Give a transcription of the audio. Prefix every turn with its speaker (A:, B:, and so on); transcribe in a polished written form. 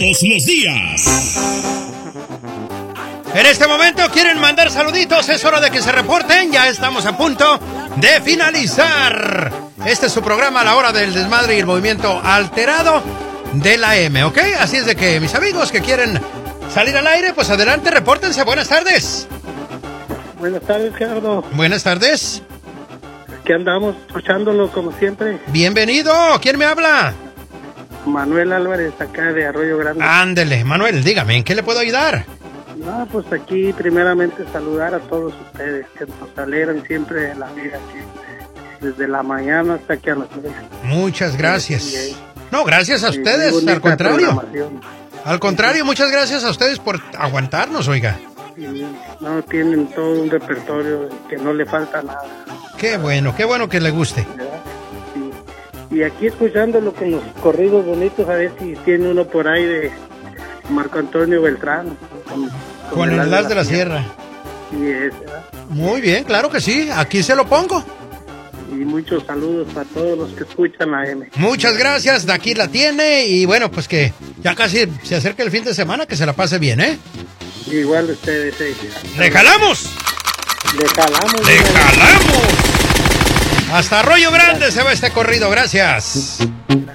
A: todos los días.
B: En este momento quieren mandar saluditos, es hora de que se reporten, ya estamos a punto de finalizar. Este es su programa, La Hora del Desmadre y el Movimiento Alterado de la M, ¿ok? Así es de que mis amigos que quieren salir al aire, pues adelante, repórtense. Buenas tardes.
C: Buenas tardes, Gerardo.
B: Buenas tardes.
C: Aquí andamos, escuchándolo como siempre.
B: Bienvenido, ¿quién me habla?
C: Manuel Álvarez, acá de Arroyo Grande.
B: Ándele, Manuel, dígame, ¿en qué le puedo ayudar?
C: No, pues aquí primeramente saludar a todos ustedes que nos alegran siempre de la vida, que desde la mañana hasta aquí a las 3.
B: Muchas gracias. No, gracias a ustedes, al contrario. Al contrario, muchas gracias a ustedes por aguantarnos, oiga.
C: No, tienen todo un repertorio que no le falta nada.
B: Qué bueno que le guste.
C: Sí. Y aquí escuchándolo con los corridos bonitos, a ver si tiene uno por ahí de Marco Antonio Beltrán.
B: Con el As de la Sierra.
C: Sí, es, ¿verdad?
B: Muy bien, claro que sí, aquí se lo pongo.
C: Y muchos saludos a todos los que escuchan la M.
B: Muchas gracias, de aquí la tiene y bueno, pues que ya casi se acerca el fin de semana, que se la pase bien, ¿eh?
C: Igual ustedes,
B: ¡Le jalamos!
C: ¡Le jalamos!
B: ¡Le jalamos! Hasta Arroyo Grande se va este corrido, gracias.